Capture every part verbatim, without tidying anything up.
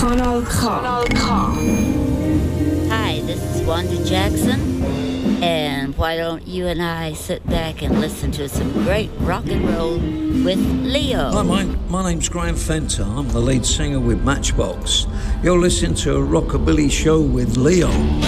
Kanal K. Kanal K. Hi, this is Wanda Jackson, and why don't you and I sit back and listen to some great rock and roll with Leo? Hi, my, my name's Graham Fenter. I'm the lead singer with Matchbox. You're listening to a Rockabilly Show with Leo.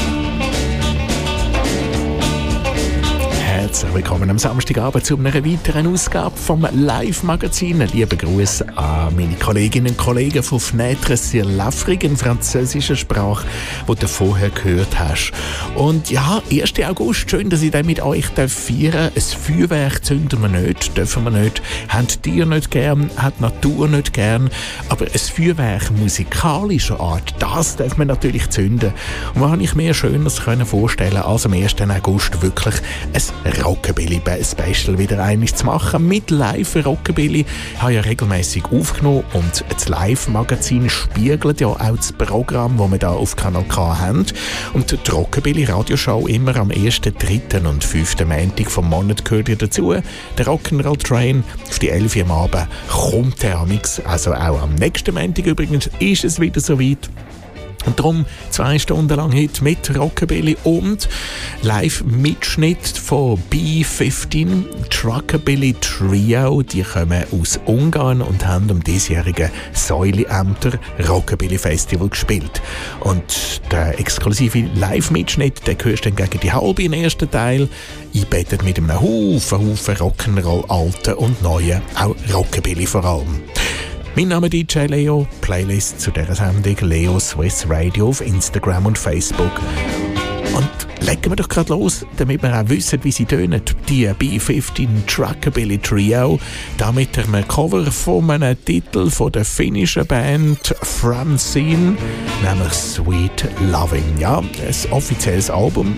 Herzlich willkommen am Samstagabend zu einer weiteren Ausgabe vom Live-Magazin. Liebe Grüße an meine Kolleginnen und Kollegen von Fenêtre sur l'Afrique in französischer Sprache, die du vorher gehört hast. Und ja, ersten August, schön, dass ich dann mit euch feiern darf. Ein Feuerwerk zünden wir nicht, dürfen wir nicht, haben die Tiere nicht gern, hat die Natur nicht gern, aber ein Feuerwerk musikalischer Art, das darf man natürlich zünden. Und was habe ich mir Schöneres vorstellen können, als am ersten August wirklich ein Rockabilly-Special wieder einmal zu machen mit Live-Rockabilly. Ich habe ja regelmäßig aufgenommen und das Live-Magazin spiegelt ja auch das Programm, das wir hier auf Kanal K haben. Und die Rockabilly-Radioshow immer am ersten, dritten und fünften Montag vom Monat gehört ja dazu. Der Rock'n'Roll Train auf die elf Uhr am Abend kommt der amix. Also auch am nächsten Montag übrigens ist es wieder soweit. Und darum zwei Stunden lang heute mit Rockabilly und Live-Mitschnitt von B fünfzehn, Truckabilly Trio. Die kommen aus Ungarn und haben am diesjährigen Säuleämter Rockabilly Festival gespielt. Und der exklusive Live-Mitschnitt, den hörst du dann gegen die halbe im ersten Teil, eingebettet mit einem Haufen, Haufen Rock'n'Roll, alten und neuen, auch Rockabilly vor allem. Mein Name ist D J Leo, Playlist zu dieser Sendung Leo Swiss Radio auf Instagram und Facebook. Und legen wir doch gerade los, damit wir auch wissen, wie sie tönen, die B fünfzehn Truckabilly Trio, da mit einem Cover von einem Titel von der finnischen Band Francine, nämlich Sweet Loving. Ja, ein offizielles Album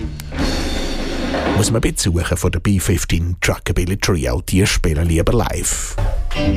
muss man besuchen von der B fünfzehn Truckabilly Trio, die spielen lieber live.